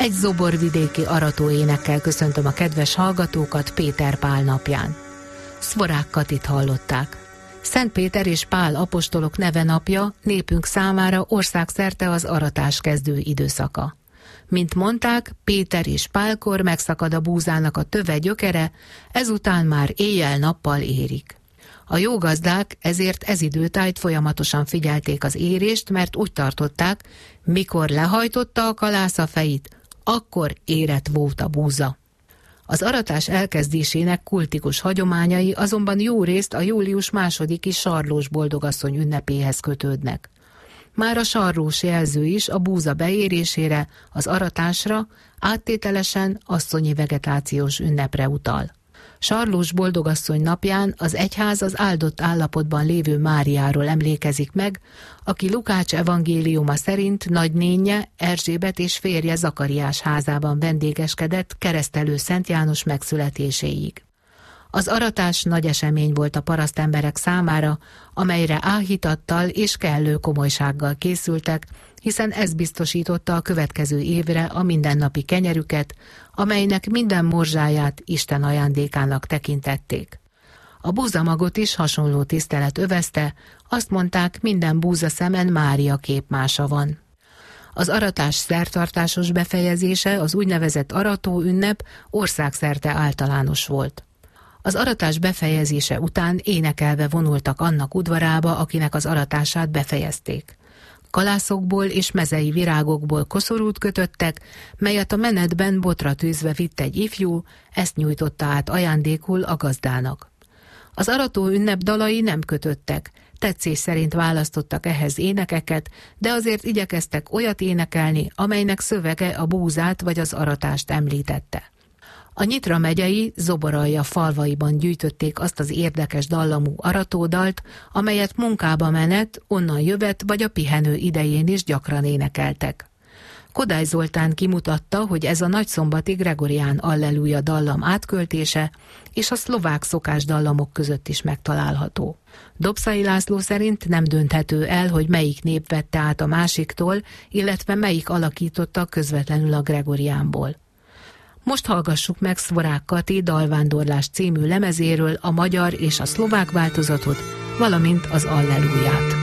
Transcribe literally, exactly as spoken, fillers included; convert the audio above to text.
Egy zoborvidéki aratóénekkel köszöntöm a kedves hallgatókat Péter Pál napján. Szvorák Katit hallották. Szent Péter és Pál apostolok neve napja népünk számára országszerte az aratás kezdő időszaka. Mint mondták, Péter és Pálkor megszakad a búzának a töve gyökere, ezután már éjjel-nappal érik. A jó gazdák ezért ez időtájt folyamatosan figyelték az érést, mert úgy tartották, mikor lehajtotta a kalász a fejét, akkor érett volt a búza. Az aratás elkezdésének kultikus hagyományai azonban jó részt a július másodiki Sarlós boldogasszony ünnepéhez kötődnek. Már a sarlós jelző is a búza beérésére, az aratásra, áttételesen asszonyi vegetációs ünnepre utal. Sarlós boldogasszony napján az egyház az áldott állapotban lévő Máriáról emlékezik meg, aki Lukács evangéliuma szerint nagynénje Erzsébet és férje Zakariás házában vendégeskedett keresztelő Szent János megszületéséig. Az aratás nagy esemény volt a parasztemberek számára, amelyre áhítattal és kellő komolysággal készültek, hiszen ez biztosította a következő évre a mindennapi kenyerüket, amelynek minden morzsáját Isten ajándékának tekintették. A búzamagot is hasonló tisztelet övezte, azt mondták, minden búza szemen Mária képmása van. Az aratás szertartásos befejezése, az úgynevezett arató ünnep országszerte általános volt. Az aratás befejezése után énekelve vonultak annak udvarába, akinek az aratását befejezték. Kalászokból és mezei virágokból koszorút kötöttek, melyet a menetben botra tűzve vitt egy ifjú, ezt nyújtotta át ajándékul a gazdának. Az arató ünnep dalai nem kötöttek, tetszés szerint választottak ehhez énekeket, de azért igyekeztek olyat énekelni, amelynek szövege a búzát vagy az aratást említette. A Nyitra megyei Zoboralja falvaiban gyűjtötték azt az érdekes dallamú aratódalt, amelyet munkába menet, onnan jövet vagy a pihenő idején is gyakran énekeltek. Kodály Zoltán kimutatta, hogy ez a nagyszombati Gregorián Alleluja dallam átköltése, és a szlovák szokás dallamok között is megtalálható. Dobszai László szerint nem dönthető el, hogy melyik nép vette át a másiktól, illetve melyik alakította közvetlenül a Gregoriánból. Most hallgassuk meg Szvorák Kati Dalvándorlás című lemezéről a magyar és a szlovák változatot, valamint az Alleluját.